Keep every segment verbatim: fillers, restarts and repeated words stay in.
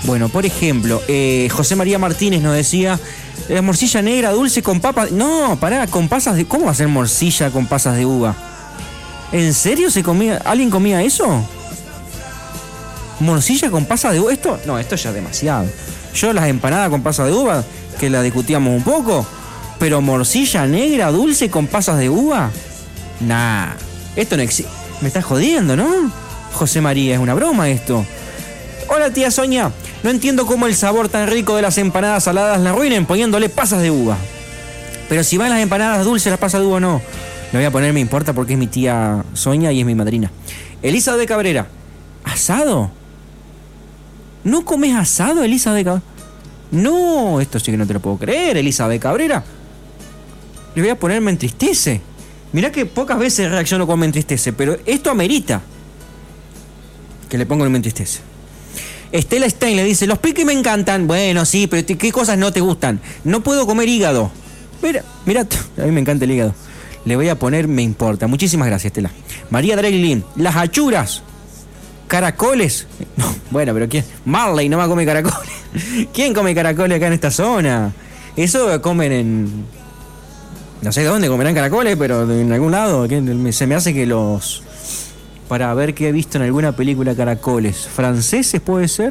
Bueno, por ejemplo, eh, José María Martínez nos decía, eh, morcilla negra dulce con papas... No, pará, con pasas de... ¿Cómo va a ser morcilla con pasas de uva? ¿En serio se comía? ¿Alguien comía eso? ¿Morcilla con pasas de uva? ¿Esto? No, esto ya es demasiado. Yo las empanadas con pasas de uva, que las discutíamos un poco, pero morcilla negra dulce con pasas de uva... Nah, esto no existe. Me estás jodiendo, ¿no? José María, es una broma esto. Hola tía Sonia, no entiendo cómo el sabor tan rico de las empanadas saladas la arruinen poniéndole pasas de uva. Pero si van las empanadas dulces, las pasas de uva no. Le voy a poner me importa porque es mi tía Sonia y es mi madrina. Elisa de Cabrera, ¿asado? ¿No comes asado, Elisa de Cabrera? No, esto sí que no te lo puedo creer, Elisa de Cabrera. Le voy a poner me entristece. Mirá que pocas veces reacciono con me entristece, pero esto amerita que le pongo el me entristece. Estela Stein le dice, los piques me encantan. Bueno, sí, pero ¿qué cosas no te gustan? No puedo comer hígado. Mira, mira, a mí me encanta el hígado. Le voy a poner me importa. Muchísimas gracias, Estela. María Drelin, las achuras. Caracoles. No, bueno, pero ¿quién? Marley no va a comer caracoles. ¿Quién come caracoles acá en esta zona? Eso comen en... No sé de dónde comerán caracoles, pero en algún lado. Se me hace que los... Para ver qué he visto en alguna película caracoles. ¿Franceses puede ser?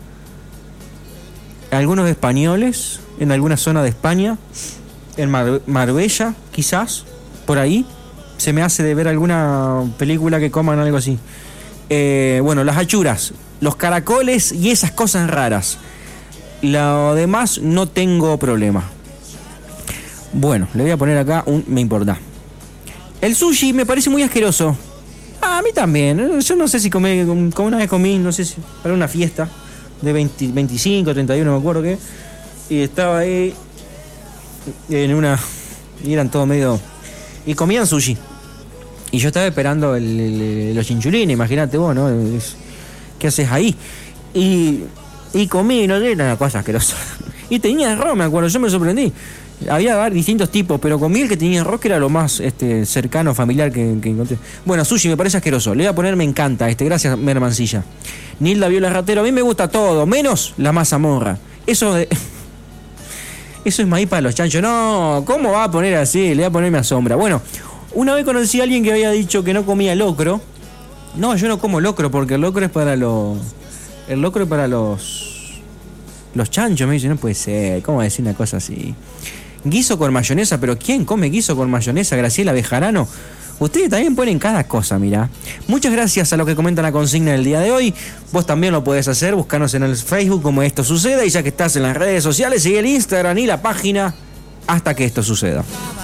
Algunos españoles. En alguna zona de España. En Mar- Marbella, quizás. Por ahí. Se me hace de ver alguna película que coman algo así. Eh, bueno, las achuras. Los caracoles y esas cosas raras. Lo demás no tengo problema. Bueno, le voy a poner acá un me importa. El sushi me parece muy asqueroso. Ah, a mí también. Yo no sé si comí, como una vez comí, no sé si para una fiesta de veinte, veinticinco, treinta y uno, me acuerdo que. Y estaba ahí en una... Y eran todos medio... Y comían sushi. Y yo estaba esperando el, el, los chinchulines, imagínate vos, ¿no? Es, ¿qué haces ahí? Y, y comí, no era una cosa asquerosa. Y tenía arroz, me acuerdo, yo me sorprendí. Había distintos tipos, pero comí el que tenía arroz, que era lo más este, cercano, familiar que, que encontré. Bueno, sushi me parece asqueroso. Le voy a poner me encanta, este, gracias, Mermancilla. Nilda Viola Ratero, a mí me gusta todo, menos la mazamorra. Eso de... Eso es maíz para los chanchos. No, ¿cómo va a poner así? Le voy a poner me asombra. Bueno, una vez conocí a alguien que había dicho que no comía locro. No, yo no como locro, porque el locro es para los... El locro es para los... Los chanchos, me dice, no puede ser. ¿Cómo decir una cosa así? Guiso con mayonesa, pero ¿quién come guiso con mayonesa? Graciela Bejarano. Ustedes también ponen cada cosa, mirá. Muchas gracias a los que comentan la consigna del día de hoy. Vos también lo podés hacer, buscanos en el Facebook como Esto Suceda. Y ya que estás en las redes sociales, sigue el Instagram y la página Hasta que Esto Suceda.